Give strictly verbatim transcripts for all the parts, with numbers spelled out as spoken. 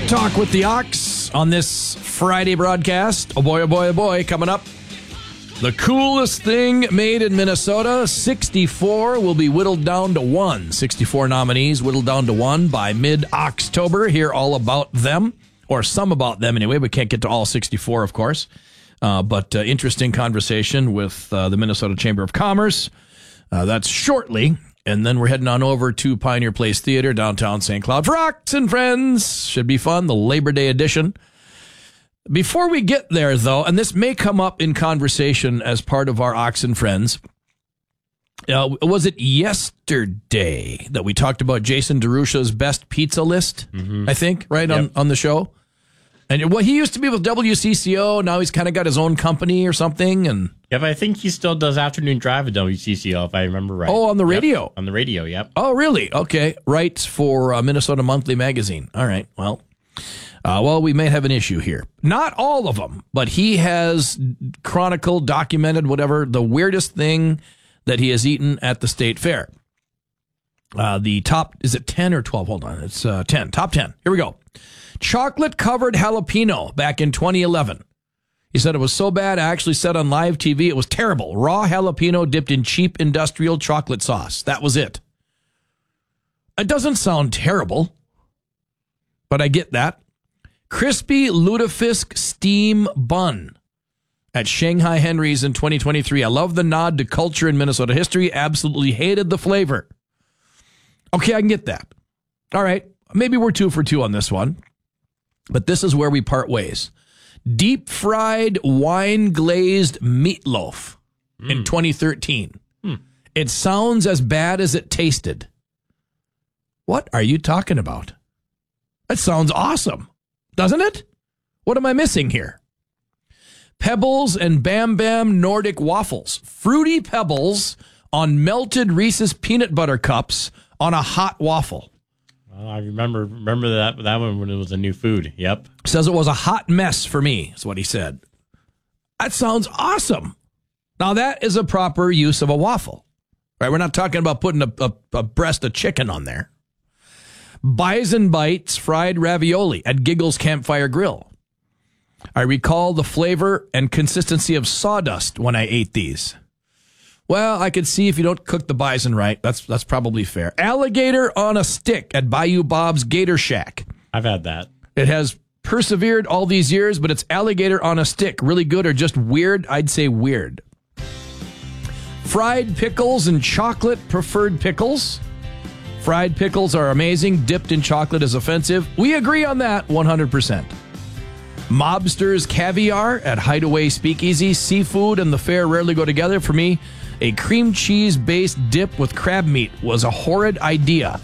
Talk with the Ox on this Friday broadcast. Oh boy, oh boy, oh boy, coming up. The coolest thing made in Minnesota, sixty-four, will be whittled down to one. sixty-four nominees whittled down to one by mid-October. Hear all about them, or some about them anyway. We can't get to all sixty-four, of course. Uh, but uh, interesting conversation with uh, the Minnesota Chamber of Commerce. Uh, that's shortly. And then we're heading on over to Pioneer Place Theater, downtown Saint Cloud, for Ox and Friends. Should be fun, the Labor Day edition. Before we get there, though, and this may come up in conversation as part of our Ox and Friends, uh, was it yesterday that we talked about Jason DeRusha's best pizza list, mm-hmm. I think, right, yep. on, on the show? And well, he used to be with W C C O. Now he's kind of got his own company or something. And yeah, but I think he still does afternoon drive at W C C O, if I remember right. Oh, on the radio. Yep. On the radio, yep. Oh, really? Okay. Writes for uh, Minnesota Monthly Magazine. All right. Well, uh, well, we may have an issue here. Not all of them, but he has chronicled, documented, whatever, the weirdest thing that he has eaten at the state fair. Uh, the top, is it ten or twelve? Hold on. It's uh, ten. Top ten. Here we go. Chocolate-covered jalapeno back in twenty eleven. He said it was so bad, I actually said on live T V it was terrible. Raw jalapeno dipped in cheap industrial chocolate sauce. That was it. It doesn't sound terrible, but I get that. Crispy lutefisk steam bun at Shanghai Henry's in twenty twenty-three. I love the nod to culture in Minnesota history. Absolutely hated the flavor. Okay, I can get that. All right, maybe we're two for two on this one. But this is where we part ways. Deep fried wine glazed meatloaf mm. in twenty thirteen. Mm. It sounds as bad as it tasted. What are you talking about? That sounds awesome, doesn't it? What am I missing here? Pebbles and Bam Bam Nordic waffles. Fruity Pebbles on melted Reese's peanut butter cups on a hot waffle. Well, I remember remember that that one when it was a new food. Yep. Says it was a hot mess for me, is what he said. That sounds awesome. Now, that is a proper use of a waffle. Right? We're not talking about putting a, a, a breast of chicken on there. Bison Bites fried ravioli at Giggles Campfire Grill. I recall the flavor and consistency of sawdust when I ate these. Well, I could see if you don't cook the bison right. That's that's probably fair. Alligator on a stick at Bayou Bob's Gator Shack. I've had that. It has persevered all these years, but it's alligator on a stick. Really good or just weird? I'd say weird. Fried pickles and chocolate preferred pickles. Fried pickles are amazing. Dipped in chocolate is offensive. We agree on that one hundred percent. Mobster's caviar at Hideaway Speakeasy. Seafood and the fair rarely go together. For me, a cream cheese-based dip with crab meat was a horrid idea.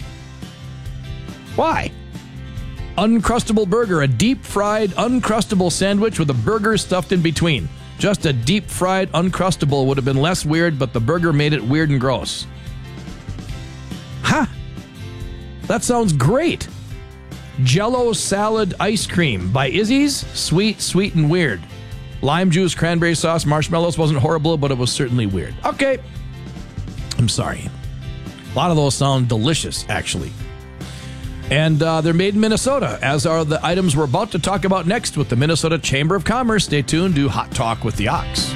Why? Uncrustable burger, a deep-fried Uncrustable sandwich with a burger stuffed in between. Just a deep-fried Uncrustable would have been less weird, but the burger made it weird and gross. Ha! That sounds great. Jell-O salad ice cream by Izzy's. Sweet, sweet, and weird. Lime juice, cranberry sauce, marshmallows wasn't horrible, but it was certainly weird. Okay. I'm sorry. A lot of those sound delicious, actually. And uh, they're made in Minnesota, as are the items we're about to talk about next with the Minnesota Chamber of Commerce. Stay tuned to Hot Talk with the Ox.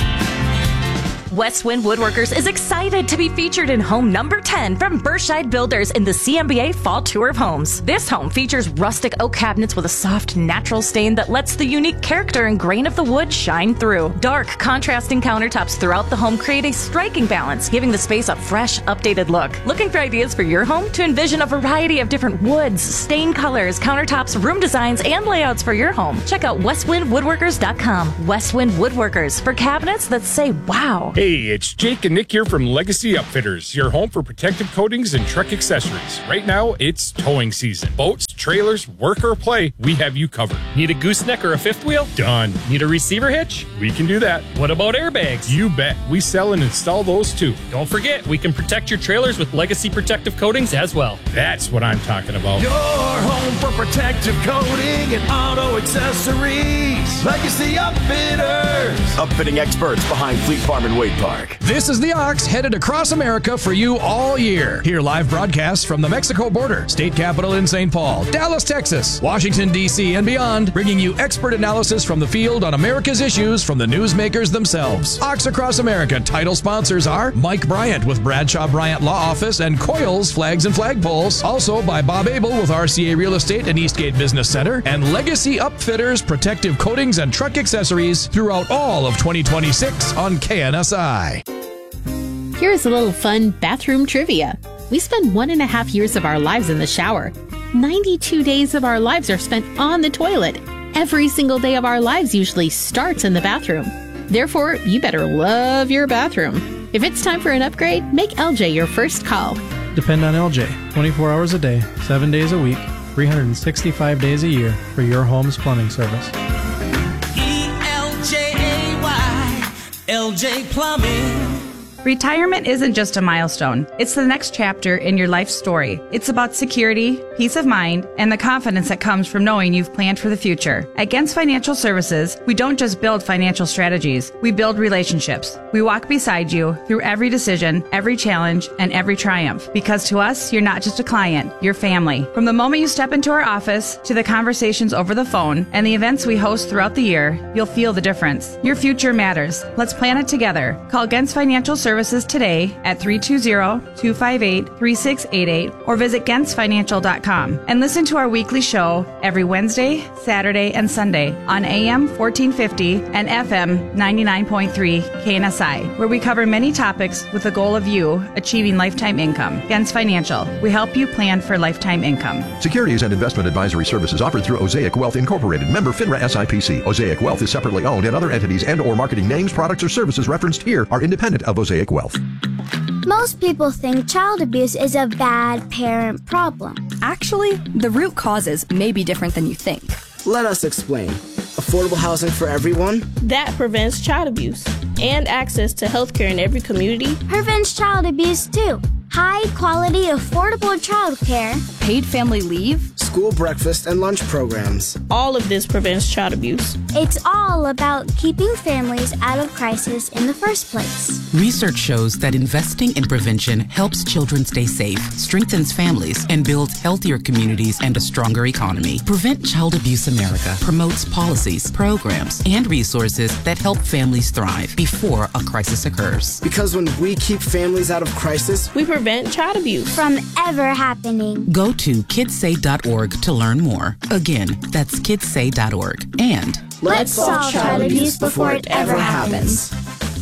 West Wind Woodworkers is excited to be featured in home number ten from Berkshire Builders in the C M B A Fall Tour of Homes. This home features rustic oak cabinets with a soft, natural stain that lets the unique character and grain of the wood shine through. Dark, contrasting countertops throughout the home create a striking balance, giving the space a fresh, updated look. Looking for ideas for your home? To envision a variety of different woods, stain colors, countertops, room designs, and layouts for your home, check out west wind woodworkers dot com. West Wind Woodworkers, for cabinets that say wow. Hey, it's Jake and Nick here from Legacy Upfitters, your home for protective coatings and truck accessories. Right now, it's towing season. Boats, trailers, work or play, we have you covered. Need a gooseneck or a fifth wheel? Done. Need a receiver hitch? We can do that. What about airbags? You bet. We sell and install those too. Don't forget, we can protect your trailers with Legacy protective coatings as well. That's what I'm talking about. Your home for protective coating and auto accessories. Legacy Upfitters. Upfitting experts behind Fleet Farm and Wade Park. This is the Ox headed across America for you all year. Hear live broadcasts from the Mexico border, state capital in Saint Paul, Dallas, Texas, Washington, D C, and beyond, bringing you expert analysis from the field on America's issues from the newsmakers themselves. Ox Across America title sponsors are Mike Bryant with Bradshaw Bryant Law Office and Coils Flags and Flagpoles. Also by Bob Abel with R C A Real Estate and Eastgate Business Center, and Legacy Upfitters protective coatings and truck accessories throughout all of twenty twenty-six on K N S I. Here's a little fun bathroom trivia. We spend one and a half years of our lives in the shower. ninety-two days of our lives are spent on the toilet. Every single day of our lives usually starts in the bathroom. Therefore, you better love your bathroom. If it's time for an upgrade, make L J your first call. Depend on L J twenty-four hours a day, seven days a week, three hundred sixty-five days a year for your home's plumbing service. E L J A Y, L J Plumbing. Retirement isn't just a milestone. It's the next chapter in your life story. It's about security, peace of mind, and the confidence that comes from knowing you've planned for the future. At Gens Financial Services, we don't just build financial strategies. We build relationships. We walk beside you through every decision, every challenge, and every triumph. Because to us, you're not just a client, you're family. From the moment you step into our office to the conversations over the phone and the events we host throughout the year, you'll feel the difference. Your future matters. Let's plan it together. Call Gens Financial Services Services today at three two zero, two five eight, three six eight eight or visit gens financial dot com and listen to our weekly show every Wednesday, Saturday, and Sunday on A M fourteen fifty and F M ninety-nine point three K N S I, where we cover many topics with the goal of you achieving lifetime income. Gens Financial, we help you plan for lifetime income. Securities and investment advisory services offered through Osaic Wealth Incorporated, member FINRA S I P C. Osaic Wealth is separately owned, and other entities and or marketing names, products, or services referenced here are independent of Osaic Wealth. Most people think child abuse is a bad parent problem. Actually, the root causes may be different than you think. Let us explain. Affordable housing for everyone? That prevents child abuse and access to healthcare in every community. Prevents child abuse too. High quality, affordable childcare. Paid family leave. School breakfast and lunch programs. All of this prevents child abuse. It's all about keeping families out of crisis in the first place. Research shows that investing in prevention helps children stay safe, strengthens families, and builds healthier communities and a stronger economy. Prevent Child Abuse America promotes policies, programs, and resources that help families thrive before a crisis occurs. Because when we keep families out of crisis, we prevent child abuse from ever happening. Go to kids say dot org to learn more. Again, that's kids say dot org. And let's solve child abuse before it ever happens.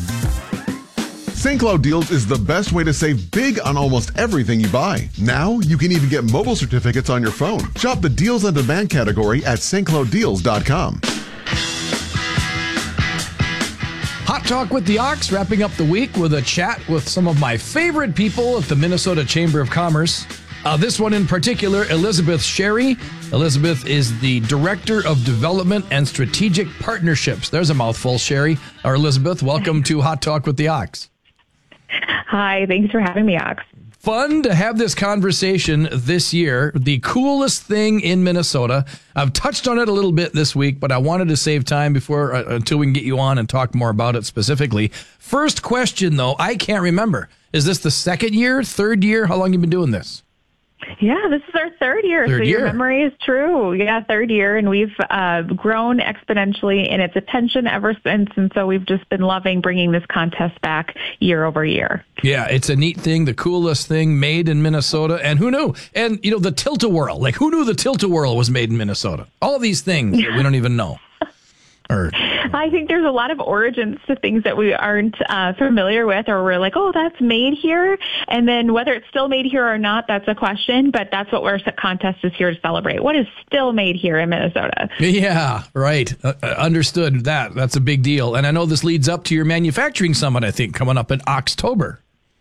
Saint Cloud Deals is the best way to save big on almost everything you buy. Now, you can even get mobile certificates on your phone. Shop the Deals on Demand category at st cloud deals dot com. Hot Talk with the Ox, wrapping up the week with a chat with some of my favorite people at the Minnesota Chamber of Commerce. Uh, this one in particular, Elizabeth Sherry. Elizabeth is the Director of Development and Strategic Partnerships. There's a mouthful, Sherry. Or Elizabeth, welcome to Hot Talk with the Ox. Hi, thanks for having me, Ox. Fun to have this conversation this year. The coolest thing in Minnesota. I've touched on it a little bit this week, but I wanted to save time before uh, until we can get you on and talk more about it specifically. First question, though, I can't remember. Is this the second year, third year? How long have you been doing this? Yeah, this is our third year, third so year. Your memory is true. Yeah, third year, and we've uh, grown exponentially in its attention ever since, and so we've just been loving bringing this contest back year over year. Yeah, it's a neat thing, the coolest thing made in Minnesota, and who knew? And, you know, the Tilt-A-Whirl, like who knew the Tilt-A-Whirl was made in Minnesota? All these things that we don't even know. Or, I think there's a lot of origins to things that we aren't uh, familiar with, or we're like, oh, that's made here. And then whether it's still made here or not, that's a question. But that's what our contest is here to celebrate. What is still made here in Minnesota? Yeah, right. Uh, understood that. That's a big deal. And I know this leads up to your manufacturing summit, I think, coming up in October.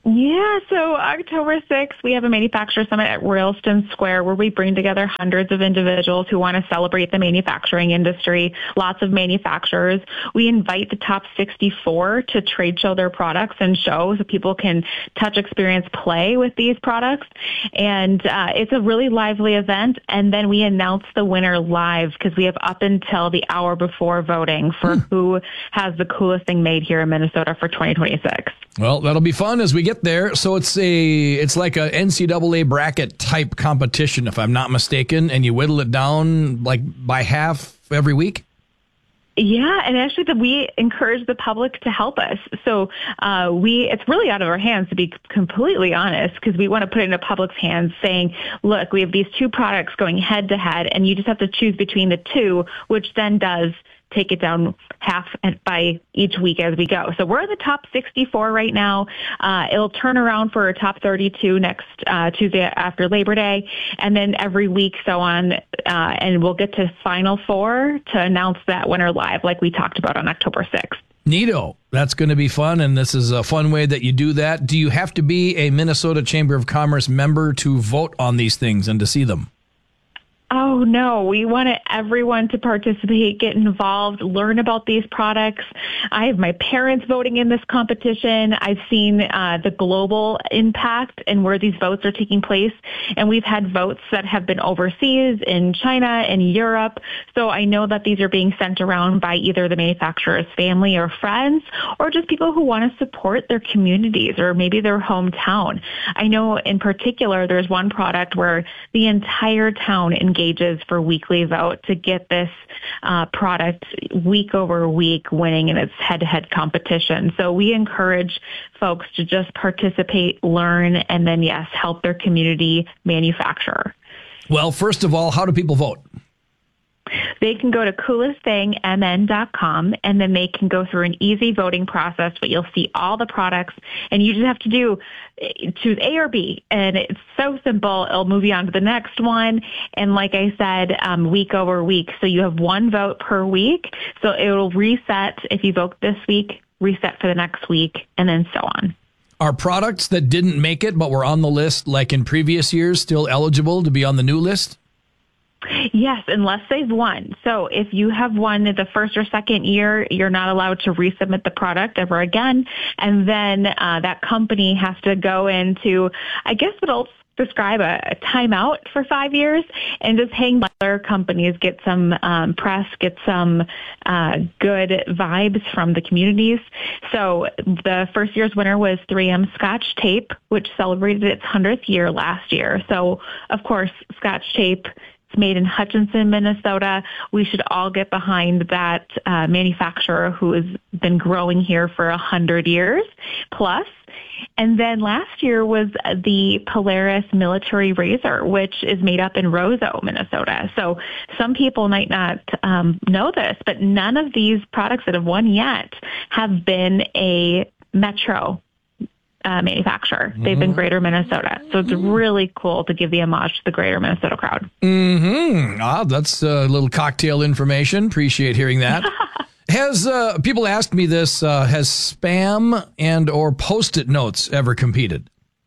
Yeah, so October sixth, we have a manufacturer summit at Royalston Square where we bring together hundreds of individuals who want to celebrate the manufacturing industry, lots of manufacturers. We invite the top sixty-four to trade show their products and show so people can touch, experience, play with these products. And uh, it's a really lively event. And then we announce the winner live because we have up until the hour before voting for hmm. who has the coolest thing made here in Minnesota for twenty twenty-six. Well, that'll be fun as we get there. So it's a it's like a N C double A bracket type competition, if I'm not mistaken, and you whittle it down like by half every week. Yeah, and actually the, we encourage the public to help us. So uh, we it's really out of our hands, to be completely honest, because we want to put it in the public's hands saying, look, we have these two products going head to head, and you just have to choose between the two, which then does take it down half by each week as we go. So we're in the top sixty-four right now. Uh, it'll turn around for a top thirty-two next uh, Tuesday after Labor Day, and then every week so on. Uh, and we'll get to Final Four to announce that winner live, like we talked about on October sixth. Neato. That's going to be fun, and this is a fun way that you do that. Do you have to be a Minnesota Chamber of Commerce member to vote on these things and to see them? Oh, no. We want everyone to participate, get involved, learn about these products. I have my parents voting in this competition. I've seen uh, the global impact and where these votes are taking place. And we've had votes that have been overseas in China and Europe. So I know that these are being sent around by either the manufacturer's family or friends, or just people who want to support their communities or maybe their hometown. I know in particular, there's one product where the entire town engages for weekly vote to get this uh, product week over week winning in its head-to-head competition. So we encourage folks to just participate, learn, and then, yes, help their community manufacturer. Well, first of all, how do people vote? They can go to coolest thing m n dot com, and then they can go through an easy voting process, but you'll see all the products, and you just have to do choose A or B, and it's so simple. It'll move you on to the next one, and like I said, um, week over week, so you have one vote per week, so it'll reset if you vote this week, reset for the next week, and then so on. Are products that didn't make it but were on the list, like in previous years, still eligible to be on the new list? Yes, unless they've won. So if you have won the first or second year, you're not allowed to resubmit the product ever again. And then uh, that company has to go into, I guess what I'll describe a, a timeout for five years and just hang by other companies, get some um, press, get some uh, good vibes from the communities. So the first year's winner was three M Scotch Tape, which celebrated its hundredth year last year. So, of course, Scotch Tape, it's made in Hutchinson, Minnesota. We should all get behind that uh, manufacturer who has been growing here for a hundred years plus. And then last year was the Polaris Military Razor, which is made up in Roseau, Minnesota. So some people might not um, know this, but none of these products that have won yet have been a Metro Uh, manufacturer. Mm-hmm. They've been Greater Minnesota. So it's really cool to give the homage to the Greater Minnesota crowd. Mm-hmm. Ah, that's a little cocktail information. Appreciate hearing that. Has uh, people asked me this, uh, has Spam and or Post-it notes ever competed?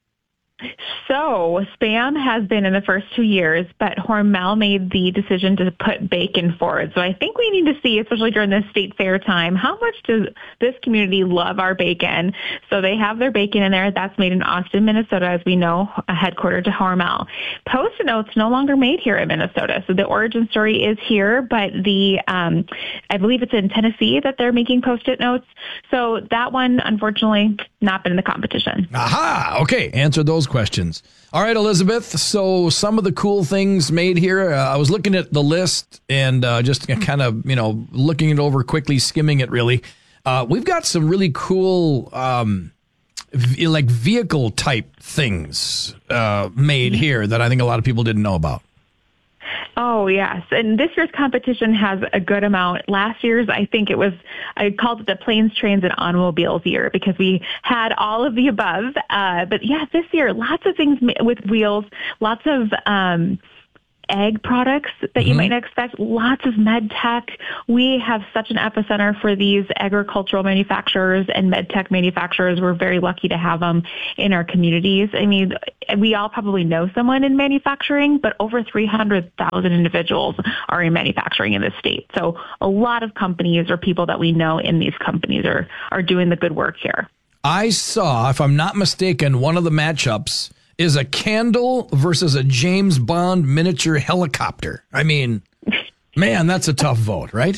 So Spam has been in the first two years, but Hormel made the decision to put bacon forward. So I think we need to see, especially during this state fair time, how much does this community love our bacon? So they have their bacon in there. That's made in Austin, Minnesota, as we know, headquartered to Hormel. Post-it notes no longer made here in Minnesota. So the origin story is here, but the um, I believe it's in Tennessee that they're making Post-it notes. So that one, unfortunately, not been in the competition. Aha! Okay, answer those questions. All right, Elizabeth, so some of the cool things made here, uh, I was looking at the list and uh, just kind of, you know, looking it over quickly, skimming it really. Uh, we've got some really cool, um, v- like vehicle type things uh, made here that I think a lot of people didn't know about. Oh, yes. And this year's competition has a good amount. Last year's, I think it was, I called it the Planes, Trains, and Automobiles year because we had all of the above. Uh, but yeah, this year, lots of things with wheels, lots of um, egg products that mm-hmm. you might not expect. Lots of med tech. We have such an epicenter for these agricultural manufacturers and med tech manufacturers. We're very lucky to have them in our communities. I mean, we all probably know someone in manufacturing, but over three hundred thousand individuals are in manufacturing in this state. So a lot of companies or people that we know in these companies are, are doing the good work here. I saw, if I'm not mistaken, one of the matchups is a candle versus a James Bond miniature helicopter. I mean, man, that's a tough vote, right?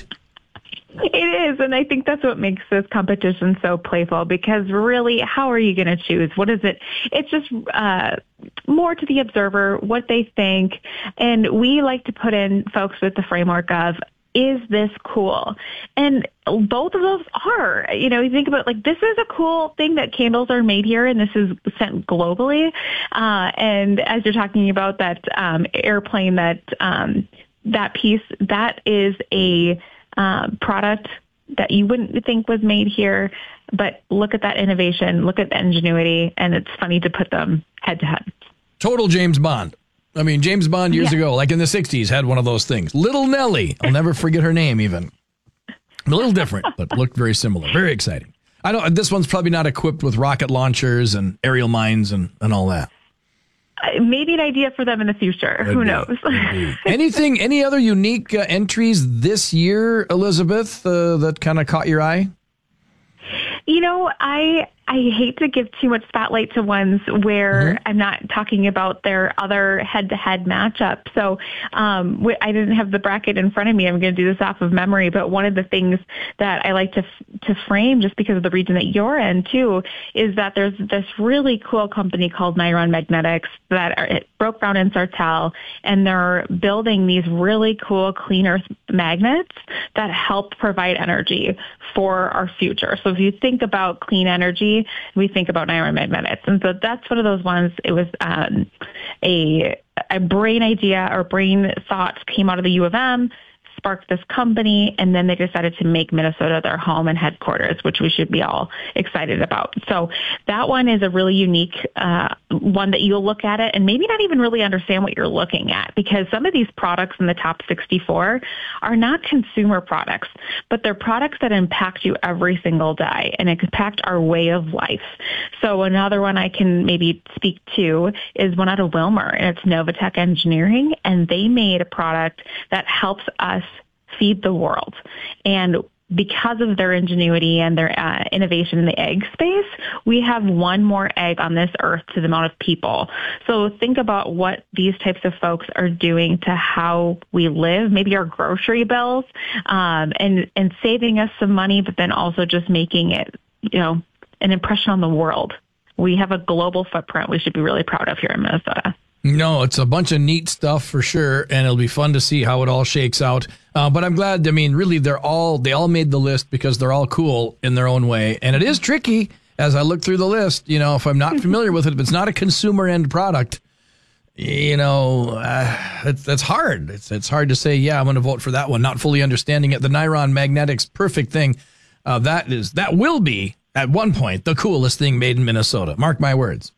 It is, and I think that's what makes this competition so playful, because really, how are you going to choose? What is it? It's just uh, more to the observer, what they think, and we like to put in folks with the framework of, is this cool? And both of those are. You know, you think about, like, this is a cool thing that candles are made here, and this is sent globally. Uh, and as you're talking about that um, airplane, that um, that piece, that is a uh, product that you wouldn't think was made here. But look at that innovation, look at the ingenuity, and it's funny to put them head to head. Total James Bond. I mean, James Bond years yeah. ago, like in the sixties, had one of those things. Little Nelly. I'll never forget her name even. A little different, but looked very similar. Very exciting. I don't. This one's probably not equipped with rocket launchers and aerial mines and, and all that. Uh, maybe an idea for them in the future. Could Who be. knows? Anything, any other unique uh, entries this year, Elizabeth, uh, that kind of caught your eye? You know, I I hate to give too much spotlight to ones where mm-hmm. I'm not talking about their other head-to-head matchup. So um, I didn't have the bracket in front of me. I'm going to do this off of memory. But one of the things that I like to to frame, just because of the region that you're in, too, is that there's this really cool company called Niron Magnetics that are, it broke ground in Sartell, and they're building these really cool clean earth magnets that help provide energy for our future. So if you think about clean energy, we think about Niron Magnetics. And so that's one of those ones. It was um, a, a brain idea or brain thoughts came out of the U of M, sparked this company, and then they decided to make Minnesota their home and headquarters, which we should be all excited about. So that one is a really unique uh, one that you'll look at it and maybe not even really understand what you're looking at, because some of these products in the top sixty-four are not consumer products, but they're products that impact you every single day and impact our way of life. So another one I can maybe speak to is one out of Wilmer, and it's Novatech Engineering, and they made a product that helps us feed the world. And because of their ingenuity and their uh, innovation in the egg space, we have one more egg on this earth to the amount of people. So think about what these types of folks are doing to how we live, maybe our grocery bills, um, and, and saving us some money, but then also just making it, you know, an impression on the world. We have a global footprint we should be really proud of here in Minnesota. No, it's a bunch of neat stuff for sure, and it'll be fun to see how it all shakes out. Uh, but I'm glad, I mean, really, they're all, they all made the list because they're all cool in their own way. And it is tricky as I look through the list, you know, if I'm not familiar with it, if it's not a consumer end product, you know, uh, it's, it's hard. It's, it's hard to say, yeah, I'm going to vote for that one, not fully understanding it. The Niron Magnetics, perfect thing. Uh, that is, that will be, at one point, the coolest thing made in Minnesota. Mark my words.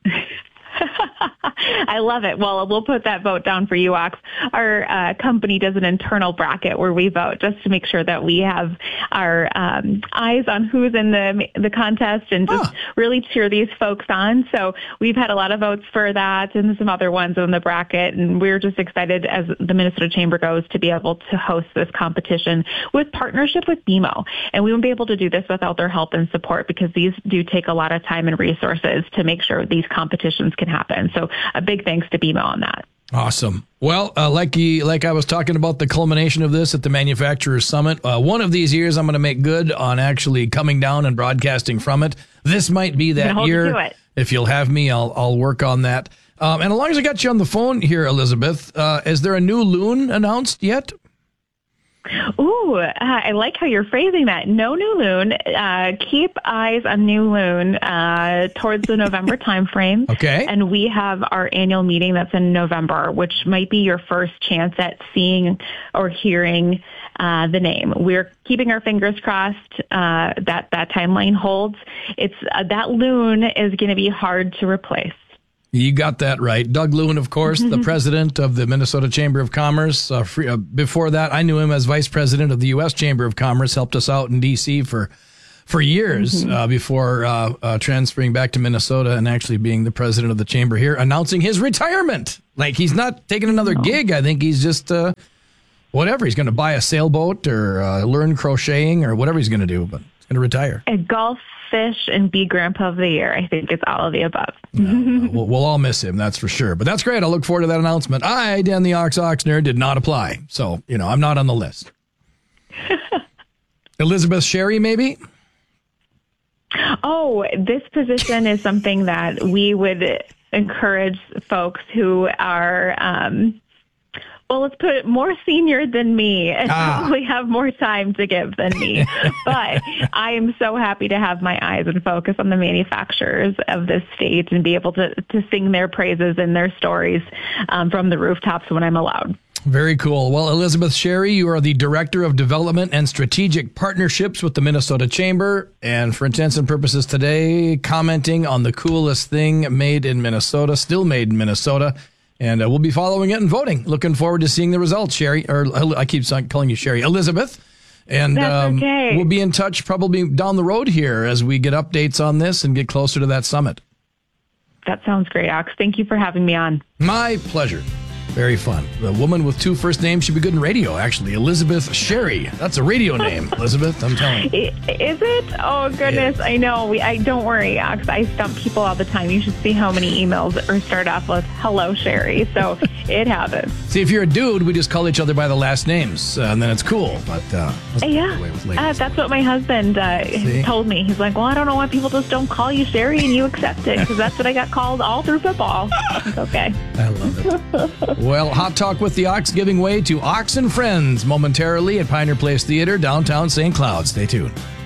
I love it. Well, we'll put that vote down for you, Ox. Our uh, company does an internal bracket where we vote just to make sure that we have our um, eyes on who's in the the contest and just huh. really cheer these folks on. So we've had a lot of votes for that and some other ones on the bracket. And we're just excited as the Minnesota Chamber goes to be able to host this competition with partnership with B M O. And we won't be able to do this without their help and support, because these do take a lot of time and resources to make sure these competitions can happen. So a big thanks to B M O on that. Awesome. Well, uh, like you, like I was talking about the culmination of this at the Manufacturers Summit, uh, one of these years I'm going to make good on actually coming down and broadcasting from it. This might be that hold year. You to it. If you'll have me, I'll I'll work on that. Um, and as long as I got you on the phone here, Elizabeth, uh, is there a new loon announced yet? Ooh, uh, I like how you're phrasing that. No new loon. Uh, keep eyes on new loon uh, towards the November timeframe. Okay. And we have our annual meeting that's in November, which might be your first chance at seeing or hearing uh, the name. We're keeping our fingers crossed uh, that that timeline holds. It's uh, that loon is going to be hard to replace. You got that right. Doug Lewin, of course, the president of the Minnesota Chamber of Commerce. Uh, free, uh, before that, I knew him as vice president of the U S Chamber of Commerce, helped us out in D C for for years mm-hmm. uh, before uh, uh, transferring back to Minnesota and actually being the president of the chamber here, announcing his retirement. Like, he's not taking another no. gig. I think he's just, uh, whatever. He's going to buy a sailboat or uh, learn crocheting or whatever he's going to do, but he's going to retire. A golf, fish, and be grandpa of the year. I think it's all of the above. No, we'll, we'll all miss him, that's for sure. But that's great. I look forward to that announcement. I, Dan the Ox Oxner, did not apply. So, you know, I'm not on the list. Elizabeth Sherry, maybe? Oh, this position is something that we would encourage folks who are, um, well, let's put it more senior than me and ah. probably have more time to give than me. But I am so happy to have my eyes and focus on the manufacturers of this state and be able to, to sing their praises and their stories um, from the rooftops when I'm allowed. Very cool. Well, Elizabeth Sherry, you are the Director of Development and Strategic Partnerships with the Minnesota Chamber. And for intents and purposes today, commenting on the coolest thing made in Minnesota, still made in Minnesota. And uh, we'll be following it and voting. Looking forward to seeing the results, Sherry. Or I keep calling you Sherry. Elizabeth. And That's um, okay. we'll be in touch probably down the road here as we get updates on this and get closer to that summit. That sounds great, Ox. Thank you for having me on. My pleasure. Very fun. The woman with two first names should be good in radio, actually. Elizabeth Sherry. That's a radio name, Elizabeth, I'm telling you. Is it? Oh, goodness. Yeah. I know. We, I Don't worry, Ox. I stump people all the time. You should see how many emails or start off with, hello, Sherry. So it happens. See, if you're a dude, we just call each other by the last names, uh, and then it's cool. But uh, yeah, uh, that's what my husband uh, told me. He's like, well, I don't know why people just don't call you Sherry and you accept it, because that's what I got called all through football. It's okay. I love it. Well, Hot Talk with the Ox giving way to Ox and Friends momentarily at Pioneer Place Theater, downtown Saint Cloud. Stay tuned.